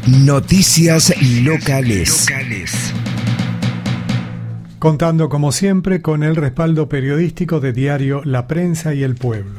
Noticias locales. Contando como siempre con el respaldo periodístico de diario La Prensa y El Pueblo.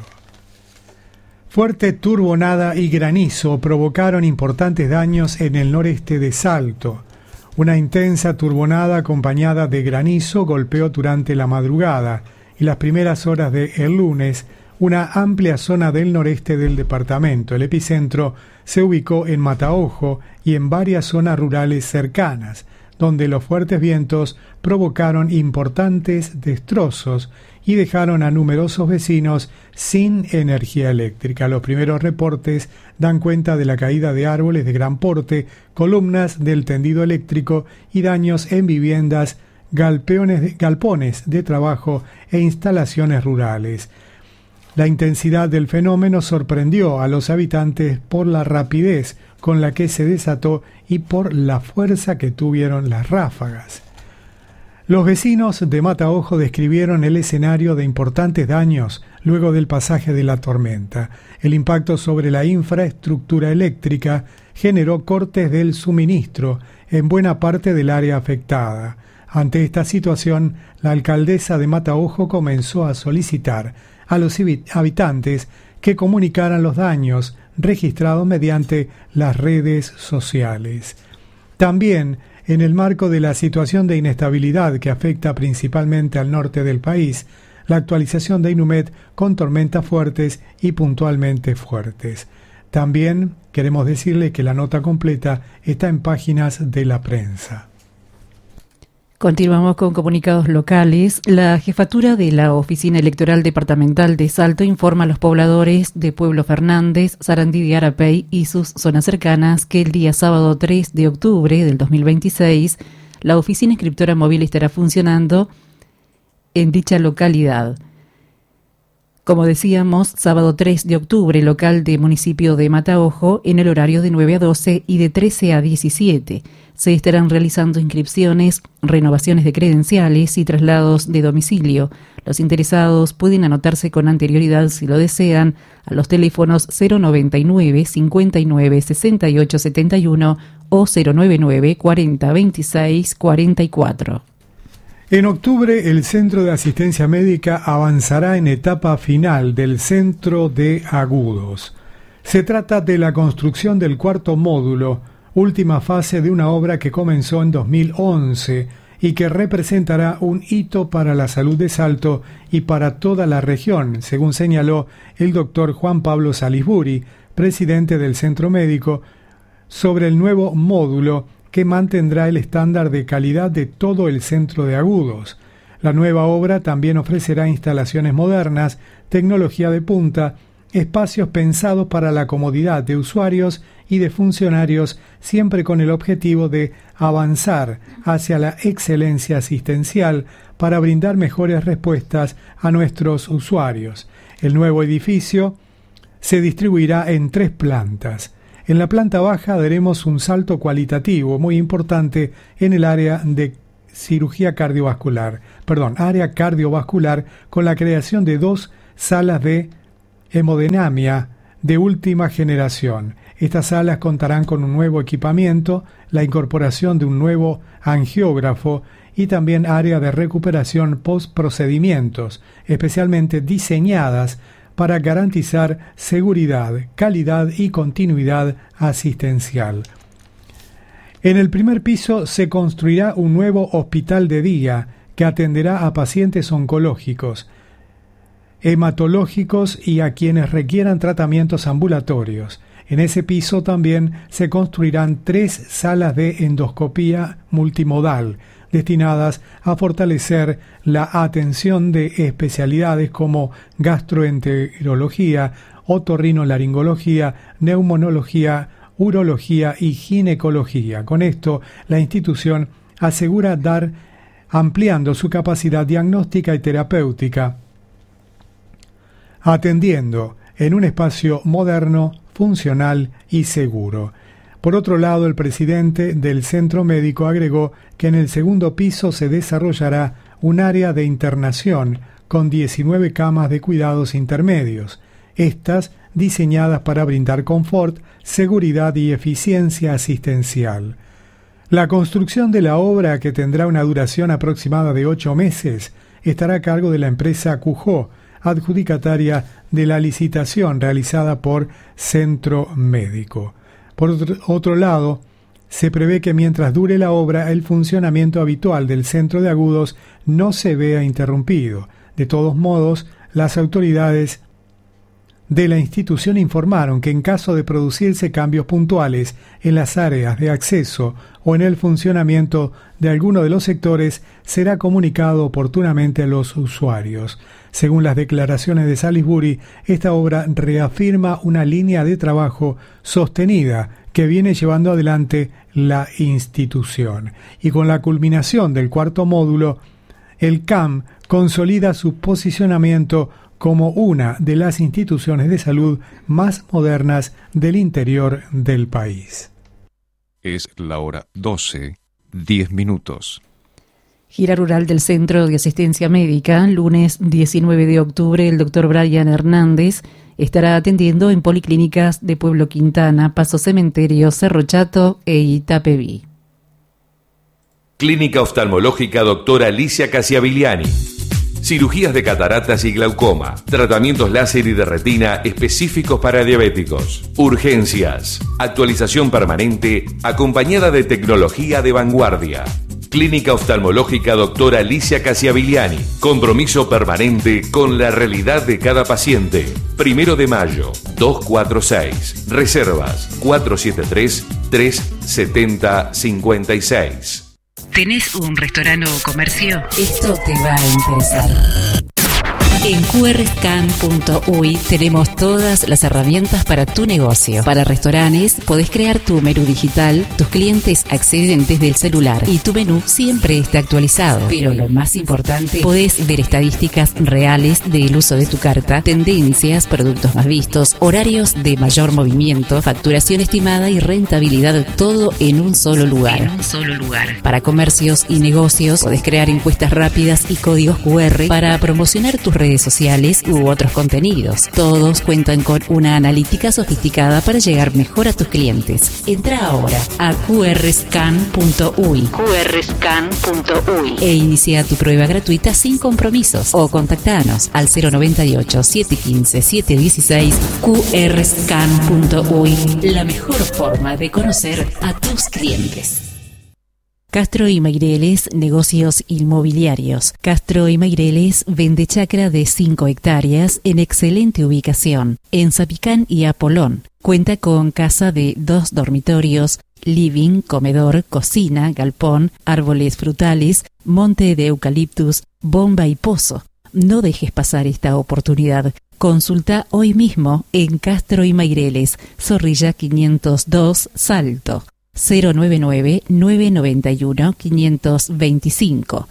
Fuerte turbonada y granizo provocaron importantes daños en el noreste de Salto. Una intensa turbonada acompañada de granizo golpeó durante la madrugada y las primeras horas del lunes una amplia zona del noreste del departamento. El epicentro se ubicó en Mataojo y en varias zonas rurales cercanas, donde los fuertes vientos provocaron importantes destrozos y dejaron a numerosos vecinos sin energía eléctrica. Los primeros reportes dan cuenta de la caída de árboles de gran porte, columnas del tendido eléctrico y daños en viviendas, galpones de trabajo e instalaciones rurales. La intensidad del fenómeno sorprendió a los habitantes por la rapidez con la que se desató y por la fuerza que tuvieron las ráfagas. Los vecinos de Mataojo describieron el escenario de importantes daños luego del pasaje de la tormenta. El impacto sobre la infraestructura eléctrica generó cortes del suministro en buena parte del área afectada. Ante esta situación, la alcaldesa de Mataojo comenzó a solicitar a los habitantes que comunicaran los daños registrados mediante las redes sociales. También, en el marco de la situación de inestabilidad que afecta principalmente al norte del país, la actualización de Inumet con tormentas fuertes y puntualmente fuertes. También queremos decirle que la nota completa está en páginas de La Prensa. Continuamos con comunicados locales. La jefatura de la Oficina Electoral Departamental de Salto informa a los pobladores de Pueblo Fernández, Sarandí de Arapey y sus zonas cercanas que el día sábado 3 de octubre del 2026 la oficina inscriptora móvil estará funcionando en dicha localidad. Como decíamos, sábado 3 de octubre, local de municipio de Mataojo, en el horario de 9 a 12 y de 13 a 17. Se estarán realizando inscripciones, renovaciones de credenciales y traslados de domicilio. Los interesados pueden anotarse con anterioridad, si lo desean, a los teléfonos 099 59 68 71 o 099 40 26 44. En octubre, el Centro de Asistencia Médica avanzará en etapa final del Centro de Agudos. Se trata de la construcción del cuarto módulo, última fase de una obra que comenzó en 2011 y que representará un hito para la salud de Salto y para toda la región, según señaló el doctor Juan Pablo Salisbury, presidente del Centro Médico, sobre el nuevo módulo que mantendrá el estándar de calidad de todo el centro de Agudos. La nueva obra también ofrecerá instalaciones modernas, tecnología de punta, espacios pensados para la comodidad de usuarios y de funcionarios, siempre con el objetivo de avanzar hacia la excelencia asistencial para brindar mejores respuestas a nuestros usuarios. El nuevo edificio se distribuirá en 3 plantas. En la planta baja daremos un salto cualitativo muy importante en el área de área cardiovascular, con la creación de 2 salas de hemodinamia de última generación. Estas salas contarán con un nuevo equipamiento, la incorporación de un nuevo angiógrafo y también área de recuperación post-procedimientos, especialmente diseñadas para garantizar seguridad, calidad y continuidad asistencial. En el primer piso se construirá un nuevo hospital de día que atenderá a pacientes oncológicos, hematológicos y a quienes requieran tratamientos ambulatorios. En ese piso también se construirán 3 salas de endoscopía multimodal, destinadas a fortalecer la atención de especialidades como gastroenterología, otorrinolaringología, neumonología, urología y ginecología. Con esto, la institución asegura dar ampliando su capacidad diagnóstica y terapéutica, atendiendo en un espacio moderno, funcional y seguro. Por otro lado, el presidente del centro médico agregó que en el segundo piso se desarrollará un área de internación con 19 camas de cuidados intermedios. Estas diseñadas para brindar confort, seguridad y eficiencia asistencial. La construcción de la obra, que tendrá una duración aproximada de 8 meses, estará a cargo de la empresa Cujó, adjudicataria de la licitación realizada por Centro Médico. Por otro lado, se prevé que mientras dure la obra, el funcionamiento habitual del centro de agudos no se vea interrumpido. De todos modos, las autoridades de la institución informaron que en caso de producirse cambios puntuales en las áreas de acceso o en el funcionamiento de alguno de los sectores, será comunicado oportunamente a los usuarios. Según las declaraciones de Salisbury, esta obra reafirma una línea de trabajo sostenida que viene llevando adelante la institución. Y con la culminación del cuarto módulo, el CAM consolida su posicionamiento como una de las instituciones de salud más modernas del interior del país. Es la hora 12:10. Gira rural del Centro de Asistencia Médica. Lunes 19 de octubre, el doctor Brian Hernández estará atendiendo en policlínicas de Pueblo Quintana, Paso Cementerio, Cerro Chato e Itapeví. Clínica Oftalmológica Doctora Alicia Casiavigliani. Cirugías de cataratas y glaucoma, tratamientos láser y de retina específicos para diabéticos, urgencias, actualización permanente acompañada de tecnología de vanguardia. Clínica Oftalmológica Doctora Alicia Casiavigliani. Compromiso permanente con la realidad de cada paciente. 1 de mayo, 246. Reservas 473-370-56. ¿Tenés un restaurante o comercio? Esto te va a interesar. En qrscan.uy tenemos todas las herramientas para tu negocio. Para restaurantes, podés crear tu menú digital, tus clientes acceden desde el celular y tu menú siempre está actualizado. Pero lo más importante, podés ver estadísticas reales del uso de tu carta, tendencias, productos más vistos, horarios de mayor movimiento, facturación estimada y rentabilidad, todo en un solo lugar. Para comercios y negocios, podés crear encuestas rápidas y códigos QR para promocionar tus redes sociales u otros contenidos. Todos cuentan con una analítica sofisticada para llegar mejor a tus clientes. Entra ahora a qrscan.uy e inicia tu prueba gratuita sin compromisos o contactanos al 098-715-716. qrscan.uy, la mejor forma de conocer a tus clientes. Castro y Meireles, negocios inmobiliarios. Castro y Meireles vende chacra de 5 hectáreas en excelente ubicación, en Zapicán y Apolón. Cuenta con casa de 2 dormitorios, living, comedor, cocina, galpón, árboles frutales, monte de eucaliptus, bomba y pozo. No dejes pasar esta oportunidad. Consulta hoy mismo en Castro y Meireles, Zorrilla 502, Salto. 099-991-525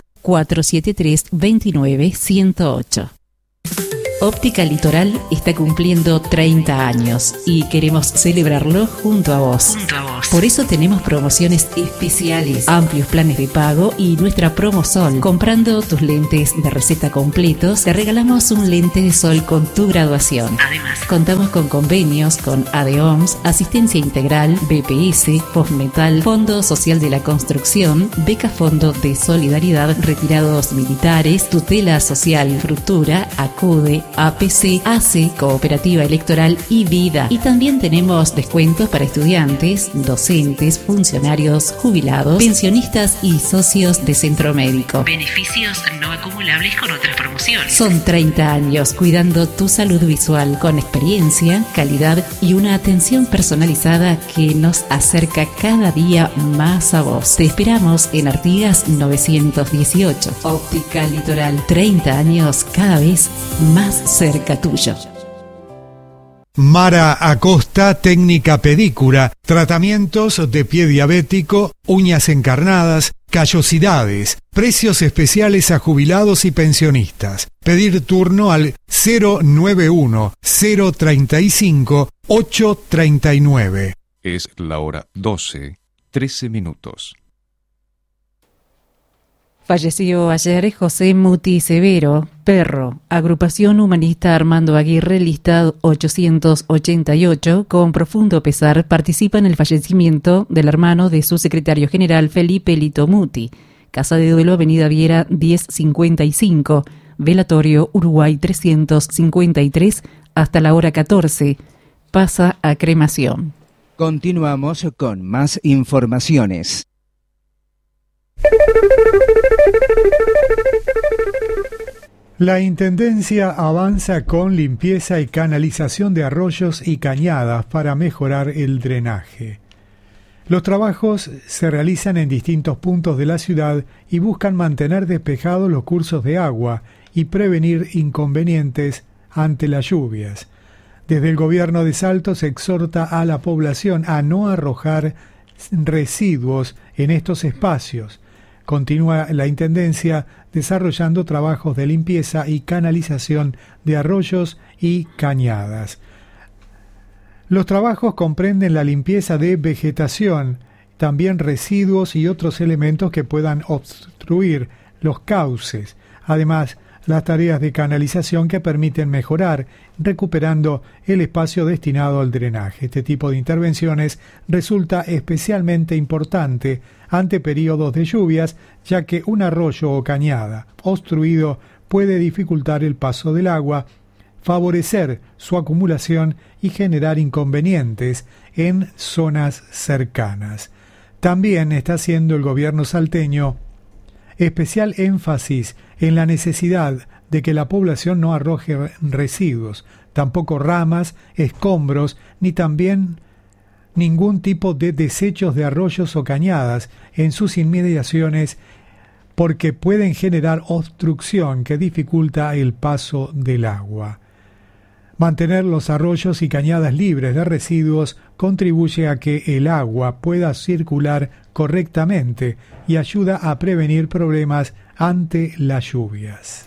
473-29-108. Óptica Litoral está cumpliendo 30 años y queremos celebrarlo junto a vos. Por eso tenemos promociones especiales, amplios planes de pago y nuestra promo Sol. Comprando tus lentes de receta completos, te regalamos un lente de sol con tu graduación. Además, contamos con convenios con ADOMS, Asistencia Integral, BPS, Postmetal, Fondo Social de la Construcción, Beca Fondo de Solidaridad, Retirados Militares, Tutela Social, Frutura, Acude, APC, ACE, Cooperativa Electoral y Vida. Y también tenemos descuentos para estudiantes, docentes, funcionarios, jubilados, pensionistas y socios de centro médico. Beneficios no acumulables con otras promociones. Son 30 años cuidando tu salud visual con experiencia, calidad y una atención personalizada que nos acerca cada día más a vos. Te esperamos en Artigas 918. Óptica Litoral, 30 años cada vez más cerca tuyo. Mara Acosta, técnica pedicura, tratamientos de pie diabético, uñas encarnadas, callosidades, precios especiales a jubilados y pensionistas. Pedir turno al 091-035-839. Es la hora 12:13. Falleció ayer José Muti Severo, Perro, agrupación humanista Armando Aguirre, lista 888, con profundo pesar participa en el fallecimiento del hermano de su secretario general Felipe Lito Muti. Casa de Duelo, Avenida Viera 1055, velatorio Uruguay 353, hasta la hora 14. Pasa a cremación. Continuamos con más informaciones. La Intendencia avanza con limpieza y canalización de arroyos y cañadas para mejorar el drenaje. Los trabajos se realizan en distintos puntos de la ciudad y buscan mantener despejados los cursos de agua y prevenir inconvenientes ante las lluvias. Desde el gobierno de Salto se exhorta a la población a no arrojar residuos en estos espacios. Continúa la Intendencia desarrollando trabajos de limpieza y canalización de arroyos y cañadas. Los trabajos comprenden la limpieza de vegetación, también residuos y otros elementos que puedan obstruir los cauces. Además, las tareas de canalización que permiten mejorar, recuperando el espacio destinado al drenaje. Este tipo de intervenciones resulta especialmente importante ante periodos de lluvias, ya que un arroyo o cañada obstruido puede dificultar el paso del agua, favorecer su acumulación y generar inconvenientes en zonas cercanas. También está haciendo el gobierno salteño especial énfasis en la necesidad de que la población no arroje residuos, tampoco ramas, escombros, ni también ningún tipo de desechos de arroyos o cañadas en sus inmediaciones, porque pueden generar obstrucción que dificulta el paso del agua. Mantener los arroyos y cañadas libres de residuos contribuye a que el agua pueda circular correctamente y ayuda a prevenir problemas ante las lluvias.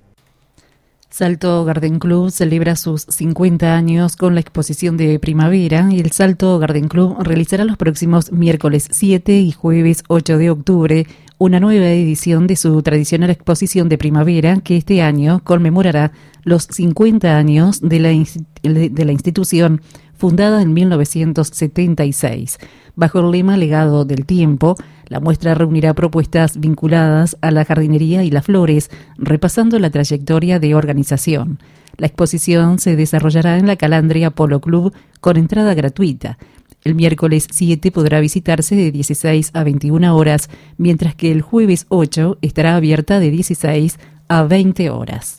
Salto Garden Club celebra sus 50 años con la exposición de primavera y el Salto Garden Club realizará los próximos miércoles 7 y jueves 8 de octubre una nueva edición de su tradicional exposición de primavera que este año conmemorará los 50 años de la institución fundada en 1976. Bajo el lema Legado del Tiempo, la muestra reunirá propuestas vinculadas a la jardinería y las flores, repasando la trayectoria de organización. La exposición se desarrollará en la Calandria Polo Club con entrada gratuita. El miércoles 7 podrá visitarse de 16 a 21 horas, mientras que el jueves 8 estará abierta de 16 a 20 horas.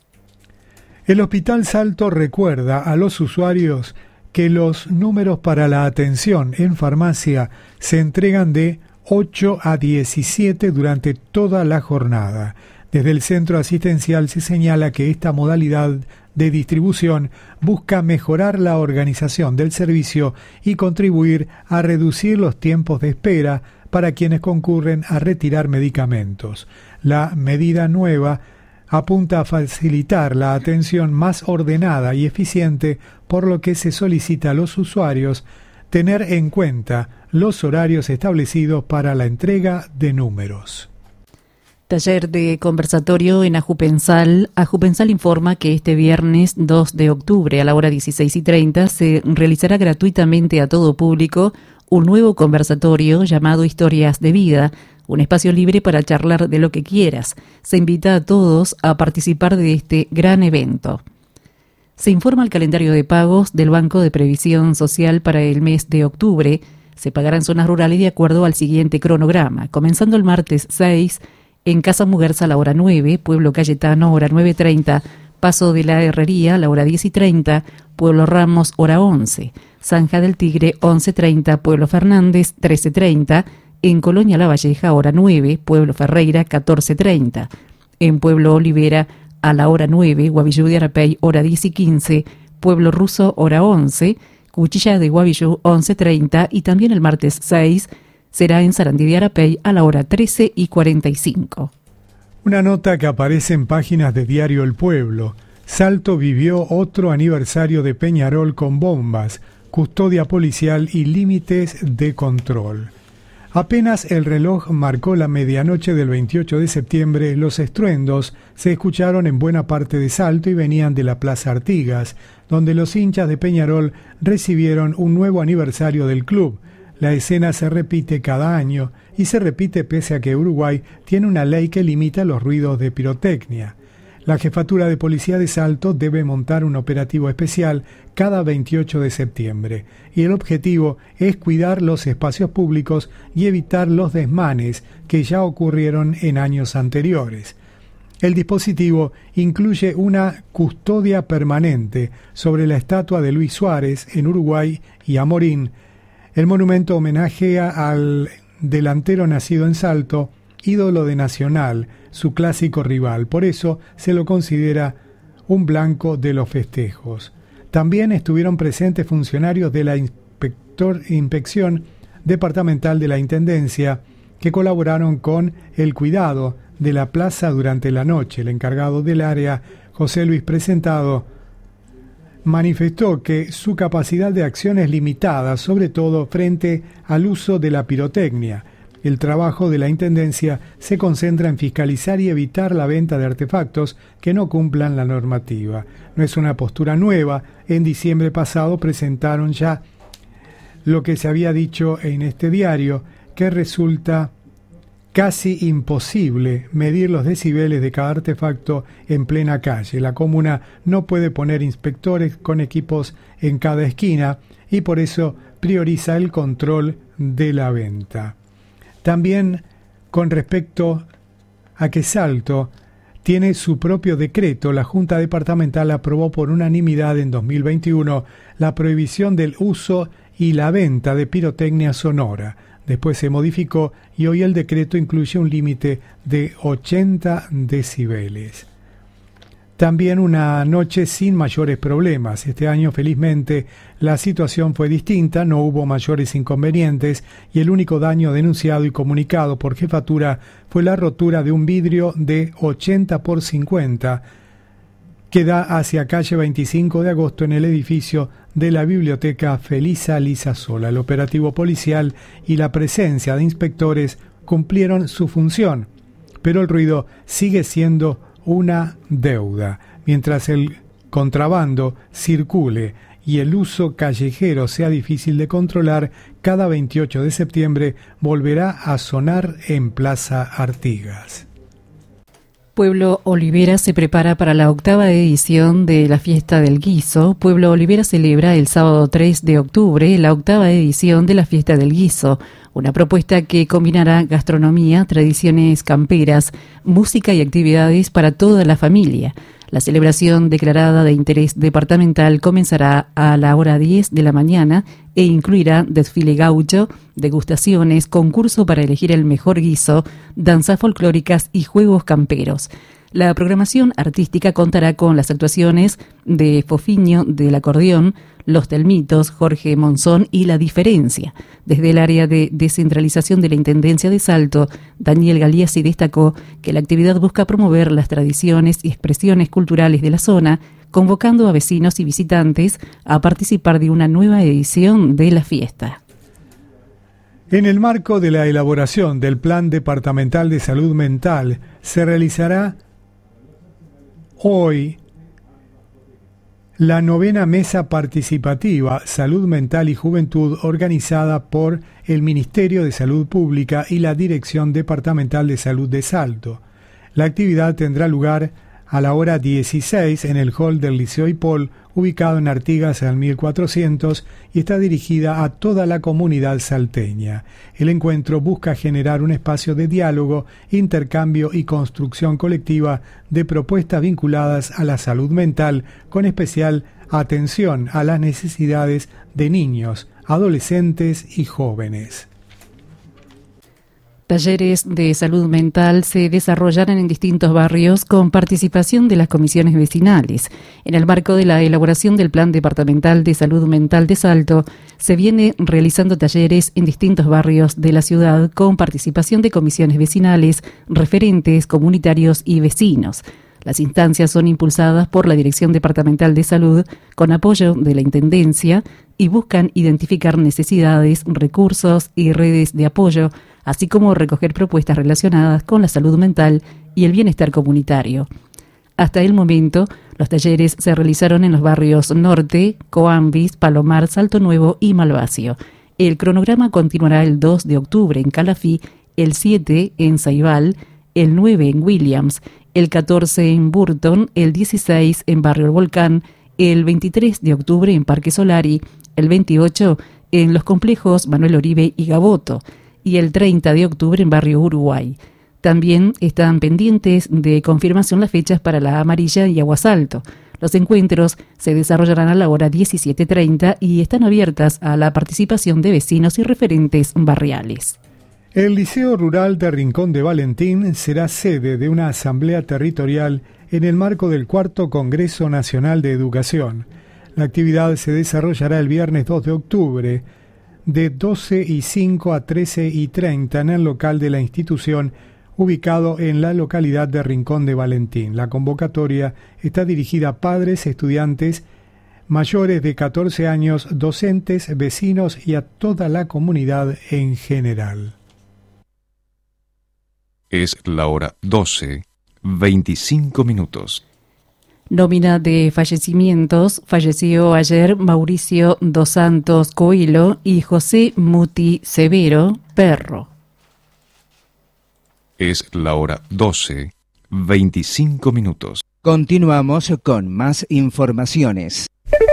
El Hospital Salto recuerda a los usuarios que los números para la atención en farmacia se entregan de 8 a 17 durante toda la jornada. Desde el centro asistencial se señala que esta modalidad de distribución busca mejorar la organización del servicio y contribuir a reducir los tiempos de espera para quienes concurren a retirar medicamentos. La medida nueva apunta a facilitar la atención más ordenada y eficiente, por lo que se solicita a los usuarios tener en cuenta los horarios establecidos para la entrega de números. Taller de conversatorio en Ajupensal. Ajupensal informa que este viernes 2 de octubre a la hora 16:30 se realizará gratuitamente a todo público un nuevo conversatorio llamado Historias de Vida, un espacio libre para charlar de lo que quieras. Se invita a todos a participar de este gran evento. Se informa el calendario de pagos del Banco de Previsión Social para el mes de octubre. Se pagará en zonas rurales de acuerdo al siguiente cronograma, comenzando el martes 6 en Casa Muguerza a la hora 9, Pueblo Cayetano hora 9:30, Paso de la Herrería a la hora 10:30, Pueblo Ramos hora 11, Zanja del Tigre 11:30, Pueblo Fernández 13:30, en Colonia La Valleja hora 9, Pueblo Ferreira 14:30, en Pueblo Olivera a la hora 9, Guavillú de Arapey hora 10:15, Pueblo Ruso hora 11, Cuchilla de Guavillú 11:30 y también el martes 6 será en Sarandí de Arapey a la hora 13:45. Una nota que aparece en páginas de Diario El Pueblo. Salto vivió otro aniversario de Peñarol con bombas, custodia policial y límites de control. Apenas el reloj marcó la medianoche del 28 de septiembre, los estruendos se escucharon en buena parte de Salto y venían de la Plaza Artigas, donde los hinchas de Peñarol recibieron un nuevo aniversario del club. La escena se repite cada año y se repite pese a que Uruguay tiene una ley que limita los ruidos de pirotecnia. La Jefatura de Policía de Salto debe montar un operativo especial cada 28 de septiembre y el objetivo es cuidar los espacios públicos y evitar los desmanes que ya ocurrieron en años anteriores. El dispositivo incluye una custodia permanente sobre la estatua de Luis Suárez en Uruguay y Amorín. El monumento homenajea al delantero nacido en Salto, ídolo de Nacional, su clásico rival. Por eso se lo considera un blanco de los festejos. También estuvieron presentes funcionarios de la Inspección Departamental de la Intendencia que colaboraron con el cuidado de la plaza durante la noche. El encargado del área, José Luis Presentado, manifestó que su capacidad de acción es limitada, sobre todo frente al uso de la pirotecnia. El trabajo de la Intendencia se concentra en fiscalizar y evitar la venta de artefactos que no cumplan la normativa. No es una postura nueva. En diciembre pasado presentaron ya lo que se había dicho en este diario, que resulta casi imposible medir los decibeles de cada artefacto en plena calle. La comuna no puede poner inspectores con equipos en cada esquina y por eso prioriza el control de la venta. También con respecto a que Salto tiene su propio decreto, la Junta Departamental aprobó por unanimidad en 2021 la prohibición del uso y la venta de pirotecnia sonora. Después se modificó y hoy el decreto incluye un límite de 80 decibeles. También una noche sin mayores problemas. Este año, felizmente, la situación fue distinta, no hubo mayores inconvenientes y el único daño denunciado y comunicado por Jefatura fue la rotura de un vidrio de 80 por 50 que da hacia calle 25 de agosto en el edificio de la Biblioteca Felisa Lizasola. El operativo policial y la presencia de inspectores cumplieron su función, pero el ruido sigue siendo una deuda. Mientras el contrabando circule y el uso callejero sea difícil de controlar, cada 28 de septiembre volverá a sonar en Plaza Artigas. Pueblo Olivera se prepara para la 8ª edición de la Fiesta del Guiso. Pueblo Olivera celebra el sábado 3 de octubre la 8ª edición de la Fiesta del Guiso, una propuesta que combinará gastronomía, tradiciones camperas, música y actividades para toda la familia. La celebración declarada de interés departamental comenzará a la hora 10 de la mañana e incluirá desfile gaucho, degustaciones, concurso para elegir el mejor guiso, danzas folclóricas y juegos camperos. La programación artística contará con las actuaciones de Fofiño del acordeón, Los Telmitos, Jorge Monzón y La Diferencia. Desde el área de descentralización de la Intendencia de Salto, Daniel Galiasi destacó que la actividad busca promover las tradiciones y expresiones culturales de la zona, convocando a vecinos y visitantes a participar de una nueva edición de la fiesta. En el marco de la elaboración del Plan Departamental de Salud Mental, se realizará hoy la 9ª Mesa Participativa Salud Mental y Juventud, organizada por el Ministerio de Salud Pública y la Dirección Departamental de Salud de Salto. La actividad tendrá lugar a la hora 16 en el hall del Liceo Hipol, ubicado en Artigas al 1400, y está dirigida a toda la comunidad salteña. El encuentro busca generar un espacio de diálogo, intercambio y construcción colectiva de propuestas vinculadas a la salud mental, con especial atención a las necesidades de niños, adolescentes y jóvenes. Talleres de salud mental se desarrollarán en distintos barrios con participación de las comisiones vecinales. En el marco de la elaboración del Plan Departamental de Salud Mental de Salto, se viene realizando talleres en distintos barrios de la ciudad con participación de comisiones vecinales, referentes comunitarios y vecinos. Las instancias son impulsadas por la Dirección Departamental de Salud con apoyo de la Intendencia y buscan identificar necesidades, recursos y redes de apoyo, así como recoger propuestas relacionadas con la salud mental y el bienestar comunitario. Hasta el momento, los talleres se realizaron en los barrios Norte, Coambis, Palomar, Salto Nuevo y Malvacio. El cronograma continuará el 2 de octubre en Calafí, el 7 en Ceibal, el 9 en Williams, el 14 en Burton, el 16 en Barrio El Volcán, el 23 de octubre en Parque Solari, el 28 en los complejos Manuel Oribe y Gaboto y el 30 de octubre en Barrio Uruguay. También están pendientes de confirmación las fechas para La Amarilla y Aguasalto. Los encuentros se desarrollarán a la hora 17:30 y están abiertas a la participación de vecinos y referentes barriales. El Liceo Rural de Rincón de Valentín será sede de una asamblea territorial en el marco del 4º Congreso Nacional de Educación. La actividad se desarrollará el viernes 2 de octubre, de 12:05 a 13:30 en el local de la institución, ubicado en la localidad de Rincón de Valentín. La convocatoria está dirigida a padres, estudiantes, mayores de 14 años, docentes, vecinos y a toda la comunidad en general. Es la hora 12:25. Nómina de fallecimientos. Falleció ayer Mauricio dos Santos Coelho y José Muti Severo Perro. Es la hora 12:25. Continuamos con más informaciones.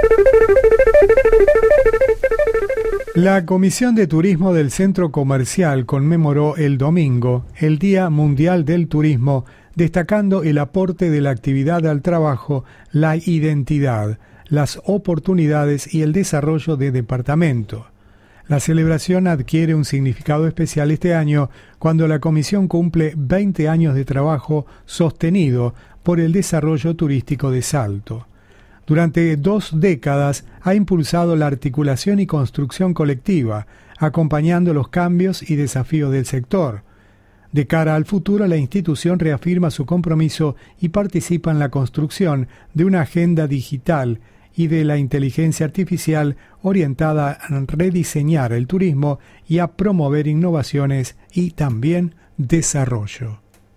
La Comisión de Turismo del Centro Comercial conmemoró el domingo el Día Mundial del Turismo, destacando el aporte de la actividad al trabajo, la identidad, las oportunidades y el desarrollo de departamento. La celebración adquiere un significado especial este año cuando la Comisión cumple 20 años de trabajo sostenido por el desarrollo turístico de Salto. Durante 2 décadas ha impulsado la articulación y construcción colectiva, acompañando los cambios y desafíos del sector. De cara al futuro, la institución reafirma su compromiso y participa en la construcción de una agenda digital y de la inteligencia artificial orientada a rediseñar el turismo y a promover innovaciones y también desarrollo.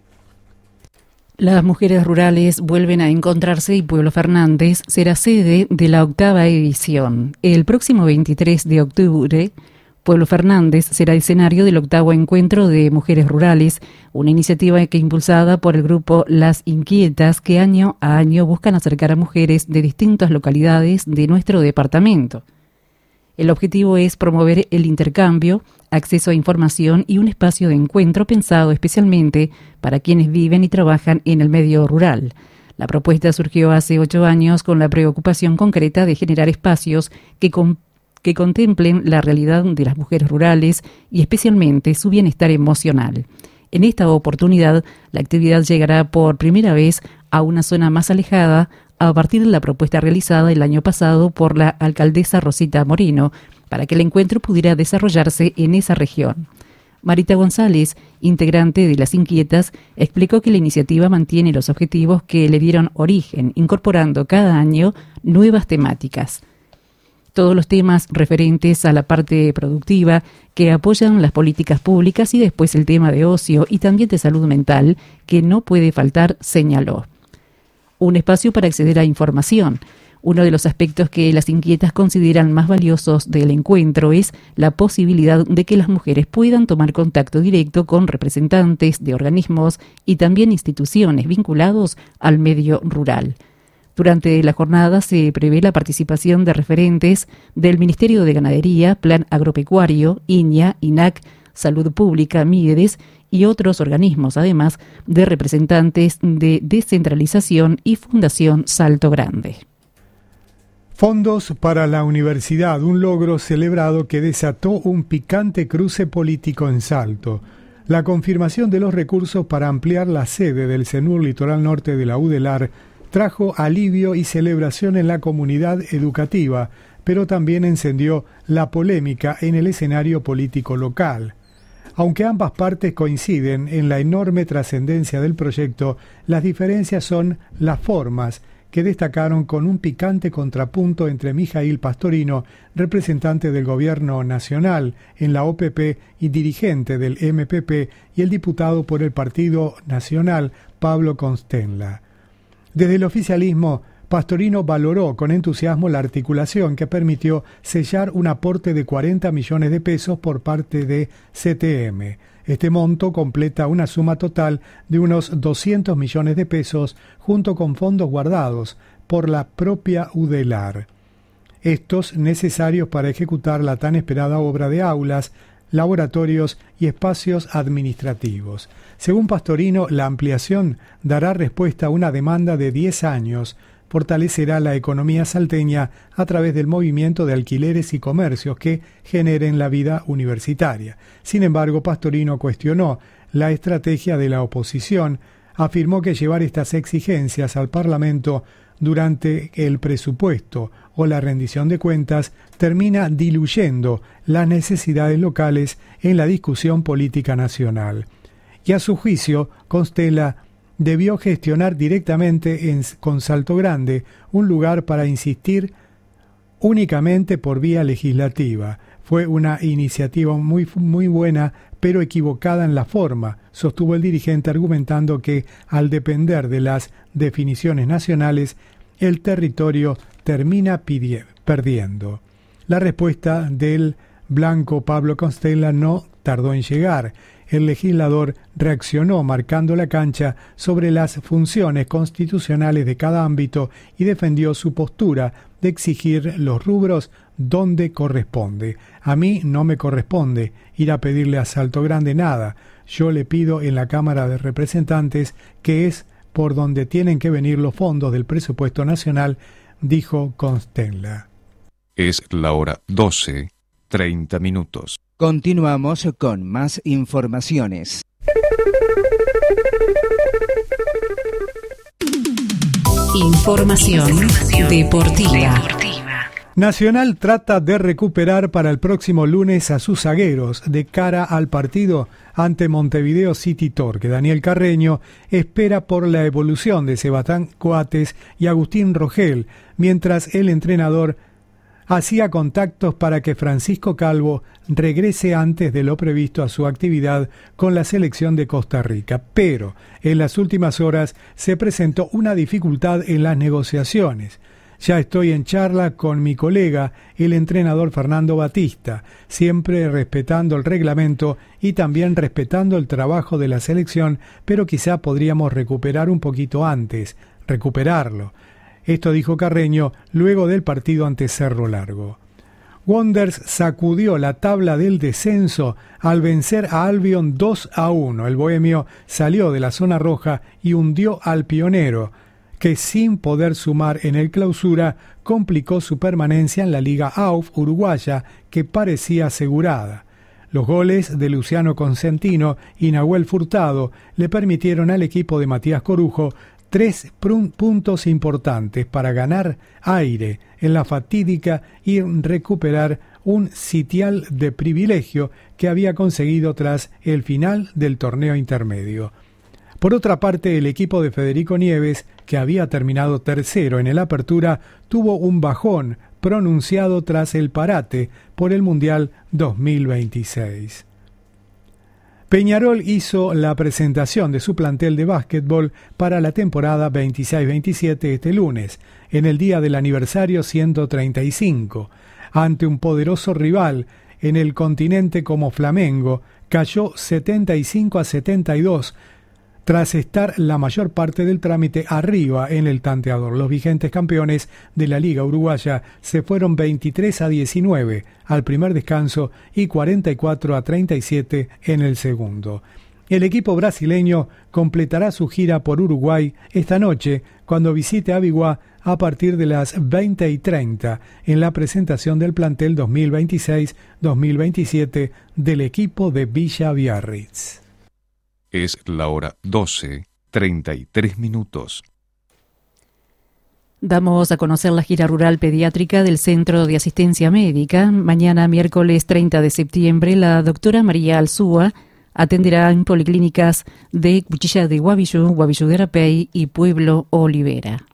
Las mujeres rurales vuelven a encontrarse y Pueblo Fernández será sede de la 8ª edición. El próximo 23 de octubre, Pueblo Fernández será escenario del 8º encuentro de mujeres rurales, una iniciativa que impulsada por el grupo Las Inquietas, que año a año buscan acercar a mujeres de distintas localidades de nuestro departamento. El objetivo es promover el intercambio, acceso a información y un espacio de encuentro pensado especialmente para quienes viven y trabajan en el medio rural. La propuesta surgió hace 8 años con la preocupación concreta de generar espacios que contemplen la realidad de las mujeres rurales y especialmente su bienestar emocional. En esta oportunidad, la actividad llegará por primera vez a una zona más alejada a partir de la propuesta realizada el año pasado por la alcaldesa Rosita Moreno, para que el encuentro pudiera desarrollarse en esa región. Marita González, integrante de Las Inquietas, explicó que la iniciativa mantiene los objetivos que le dieron origen, incorporando cada año nuevas temáticas. Todos los temas referentes a la parte productiva que apoyan las políticas públicas y después el tema de ocio y también de salud mental, que no puede faltar, señaló. Un espacio para acceder a información. Uno de los aspectos que Las Inquietas consideran más valiosos del encuentro es la posibilidad de que las mujeres puedan tomar contacto directo con representantes de organismos y también instituciones vinculados al medio rural. Durante la jornada se prevé la participación de referentes del Ministerio de Ganadería, Plan Agropecuario, INIA, INAC, Salud Pública, Miedes y otros organismos, además de representantes de Descentralización y Fundación Salto Grande. Fondos para la universidad, un logro celebrado que desató un picante cruce político en Salto. La confirmación de los recursos para ampliar la sede del CENUR Litoral Norte de la UDELAR trajo alivio y celebración en la comunidad educativa, pero también encendió la polémica en el escenario político local. Aunque ambas partes coinciden en la enorme trascendencia del proyecto, las diferencias son las formas, que destacaron con un picante contrapunto entre Mijaíl Pastorino, representante del gobierno nacional en la OPP y dirigente del MPP, y el diputado por el Partido Nacional, Pablo Constenla. Desde el oficialismo, Pastorino valoró con entusiasmo la articulación que permitió sellar un aporte de 40 millones de pesos por parte de CTM. Este monto completa una suma total de unos 200 millones de pesos junto con fondos guardados por la propia UDELAR. Estos necesarios para ejecutar la tan esperada obra de aulas, laboratorios y espacios administrativos. Según Pastorino, la ampliación dará respuesta a una demanda de 10 años, fortalecerá la economía salteña a través del movimiento de alquileres y comercios que generen la vida universitaria. Sin embargo, Pastorino cuestionó la estrategia de la oposición, afirmó que llevar estas exigencias al Parlamento durante el presupuesto o la rendición de cuentas termina diluyendo las necesidades locales en la discusión política nacional. Y a su juicio, Constella debió gestionar directamente con Salto Grande un lugar para insistir únicamente por vía legislativa. Fue una iniciativa muy buena, pero equivocada en la forma, sostuvo el dirigente, argumentando que, al depender de las definiciones nacionales, el territorio termina perdiendo. La respuesta del blanco Pablo Constella no tardó en llegar. El legislador reaccionó marcando la cancha sobre las funciones constitucionales de cada ámbito y defendió su postura de exigir los rubros donde corresponde. A mí no me corresponde ir a pedirle a Salto Grande nada. Yo le pido en la Cámara de Representantes, que es por donde tienen que venir los fondos del presupuesto nacional, dijo Constella. Es la hora 12:30. Continuamos con más informaciones. Información deportiva. Nacional trata de recuperar para el próximo lunes a sus zagueros de cara al partido ante Montevideo City Torque. Daniel Carreño espera por la evolución de Sebastián Coates y Agustín Rogel, mientras el entrenador hacía contactos para que Francisco Calvo regrese antes de lo previsto a su actividad con la selección de Costa Rica. Pero en las últimas horas se presentó una dificultad en las negociaciones. Ya estoy en charla con mi colega, el entrenador Fernando Batista, siempre respetando el reglamento y también respetando el trabajo de la selección, pero quizá podríamos recuperarlo. Esto dijo Carreño luego del partido ante Cerro Largo. Wanderers sacudió la tabla del descenso al vencer a Albion 2-1. El bohemio salió de la zona roja y hundió al Pionero, que sin poder sumar en el Clausura complicó su permanencia en la Liga AUF uruguaya, que parecía asegurada. Los goles de Luciano Consentino y Nahuel Furtado le permitieron al equipo de Matías Corujo 3 puntos importantes para ganar aire en la fatídica y recuperar un sitial de privilegio que había conseguido tras el final del torneo intermedio. Por otra parte, el equipo de Federico Nieves, que había terminado tercero en el Apertura, tuvo un bajón pronunciado tras el parate por el Mundial 2026. Peñarol hizo la presentación de su plantel de básquetbol para la temporada 26-27 este lunes, en el día del aniversario 135. Ante un poderoso rival en el continente como Flamengo, cayó 75-72, tras estar la mayor parte del trámite arriba en el tanteador. Los vigentes campeones de la Liga Uruguaya se fueron 23-19 al primer descanso y 44-37 en el segundo. El equipo brasileño completará su gira por Uruguay esta noche cuando visite Aviguá a partir de las 20:30 en la presentación del plantel 2026-2027 del equipo de Villa Biarritz. Es la hora 12:33. Damos a conocer la gira rural pediátrica del Centro de Asistencia Médica. Mañana, miércoles 30 de septiembre, la doctora María Alzúa Atenderá en policlínicas de Cuchilla de Guavillú, Guavillú de Arapey y Pueblo Olivera.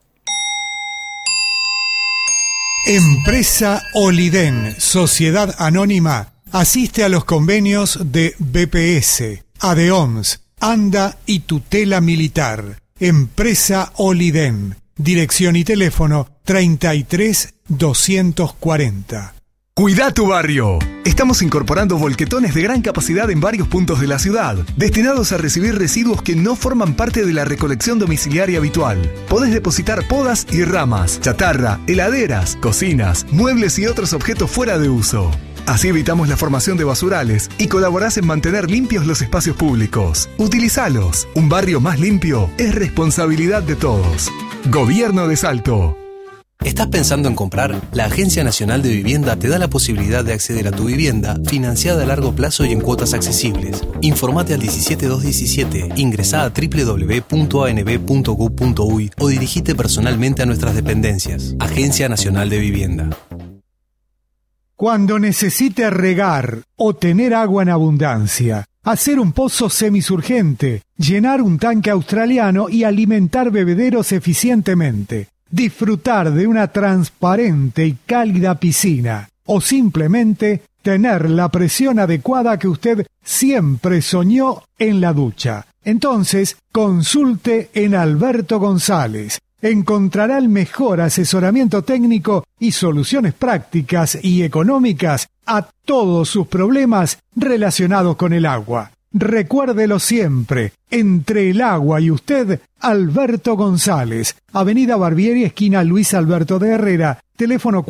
Empresa Oliden, Sociedad Anónima, asiste a los convenios de BPS, ADEOMS, ANDA y Tutela Militar. Empresa Oliden, dirección y teléfono 33 240. Cuida tu barrio. Estamos incorporando volquetones de gran capacidad en varios puntos de la ciudad, destinados a recibir residuos que no forman parte de la recolección domiciliaria habitual. Podés depositar podas y ramas, chatarra, heladeras, cocinas, muebles y otros objetos fuera de uso. Así evitamos la formación de basurales y colaborás en mantener limpios los espacios públicos. Utilizalos. Un barrio más limpio es responsabilidad de todos. Gobierno de Salto. ¿Estás pensando en comprar? La Agencia Nacional de Vivienda te da la posibilidad de acceder a tu vivienda financiada a largo plazo y en cuotas accesibles. Informate al 17217, ingresá a www.anb.gov.uy o dirigite personalmente a nuestras dependencias. Agencia Nacional de Vivienda. Cuando necesite regar o tener agua en abundancia, hacer un pozo semisurgente, llenar un tanque australiano y alimentar bebederos eficientemente, disfrutar de una transparente y cálida piscina o simplemente tener la presión adecuada que usted siempre soñó en la ducha. Entonces, consulte en Alberto González. Encontrará el mejor asesoramiento técnico y soluciones prácticas y económicas a todos sus problemas relacionados con el agua. Recuérdelo siempre, entre el agua y usted, Alberto González, Avenida Barbieri, esquina Luis Alberto de Herrera, teléfono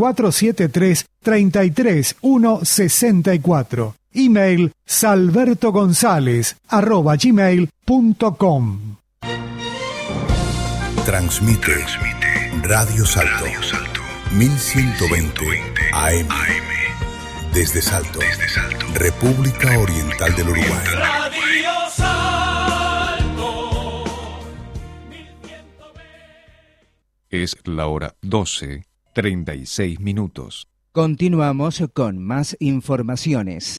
473-33164. Email salbertogonzalez@gmail.com. Transmite Radio Salto, 1120 AM. Desde Salto, República Oriental del Uruguay. Radio Salto. Es la hora 12:36. Continuamos con más informaciones.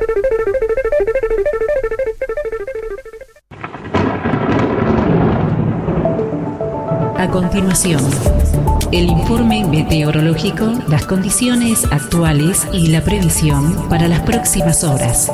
A continuación, el informe meteorológico, las condiciones actuales y la previsión para las próximas horas.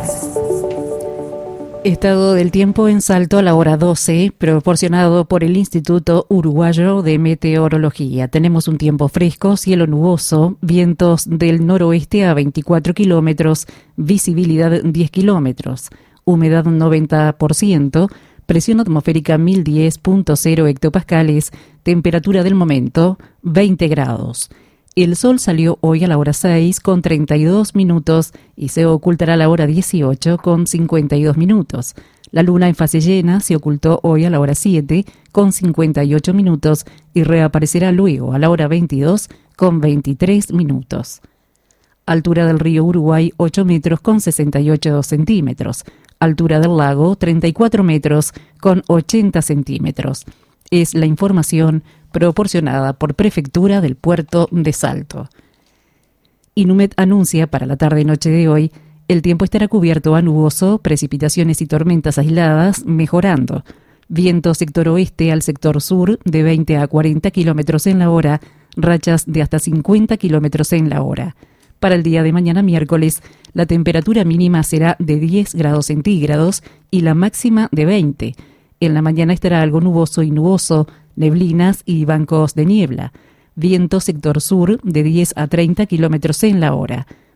Estado del tiempo en Salto a la hora 12, proporcionado por el Instituto Uruguayo de Meteorología. Tenemos un tiempo fresco, cielo nuboso, vientos del noroeste a 24 kilómetros, visibilidad 10 kilómetros, humedad 90%, presión atmosférica 1010.0 hectopascales, temperatura del momento 20 grados. El sol salió hoy a la hora 6 con 32 minutos y se ocultará a la hora 18 con 52 minutos. La luna en fase llena se ocultó hoy a la hora 7 con 58 minutos y reaparecerá luego a la hora 22 con 23 minutos. Altura del río Uruguay 8 metros con 68 centímetros. Altura del lago 34 metros con 80 centímetros. Es la información proporcionada por Prefectura del Puerto de Salto. Inumet anuncia para la tarde-noche de hoy, el tiempo estará cubierto a nuboso, precipitaciones y tormentas aisladas, mejorando. Viento sector oeste al sector sur de 20 a 40 kilómetros en la hora, rachas de hasta 50 kilómetros en la hora. Para el día de mañana miércoles, la temperatura mínima será de 10 grados centígrados y la máxima de 20. En la mañana estará algo nuboso y nuboso, neblinas y bancos de niebla. Viento sector sur de 10 a 30 kilómetros en la hora.